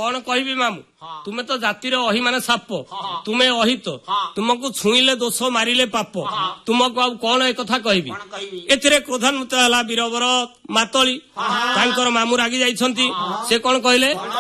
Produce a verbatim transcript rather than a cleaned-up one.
कौन कहबी मामू तुम्हें तो जातिर अही माने साप तुम्हें अहित तुमको छुईले दोष मारिले पाप तुमको आउ कौन एक कथा कहबी एथिरे क्रोधान्वित हला वीरवर मातली तांकर मामू रागी जाइछंती से कौन कहले